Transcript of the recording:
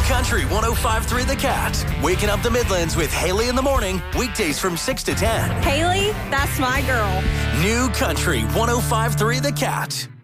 Country 105.3 The Cat. Waking up the Midlands with Haley in the morning. Weekdays from 6 to 10. Haley, that's my girl. New Country 105.3 The Cat.